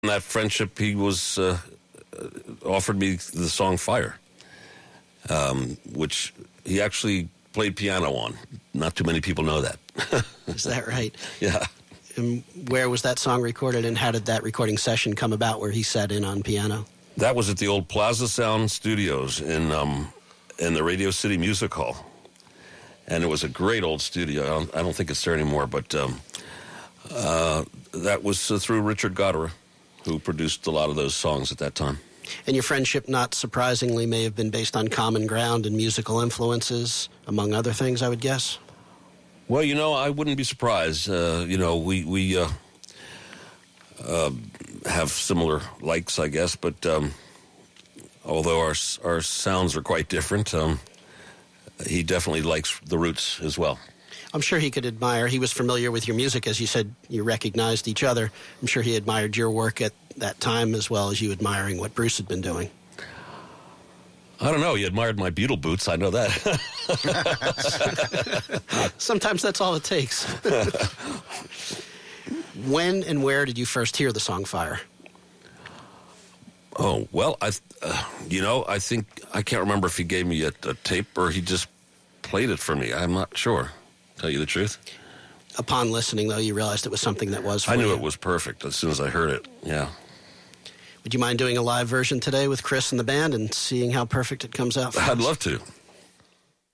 In that friendship, he was offered me the song Fire, which he actually played piano on. Not too many people know that. Is that right? Yeah. And where was that song recorded, and how did that recording session come about where he sat in on piano? That was at the old Plaza Sound Studios in the Radio City Music Hall. And it was a great old studio. I don't think it's there anymore, but that was through Richard Goddard, who produced a lot of those songs at that time. And your friendship, not surprisingly, may have been based on common ground and musical influences, among other things, I would guess? Well, I wouldn't be surprised. We have similar likes, I guess, but although our sounds are quite different, he definitely likes the Roots as well. I'm sure he could admire. He was familiar with your music, as you said. You recognized each other. I'm sure he admired your work at that time as well as you admiring what Bruce had been doing. I don't know. He admired my Beatle boots. I know that. Sometimes that's all it takes. When and where did you first hear the song Fire? Oh, well, I think, I can't remember if he gave me a tape or he just played it for me. I'm not sure, tell you the truth. Upon listening, though, you realized it was something that was for you. I knew it was perfect as soon as I heard it, yeah. Would you mind doing a live version today with Chris and the band and seeing how perfect it comes out? I'd love to.